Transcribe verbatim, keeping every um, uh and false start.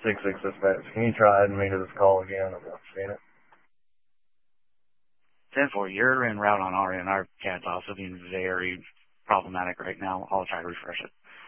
six six dispatch. Can you try adding me to this call again? I'm not seeing it. ten four, you're en route on our end. Our C A D's also being very problematic right now. I'll try to refresh it.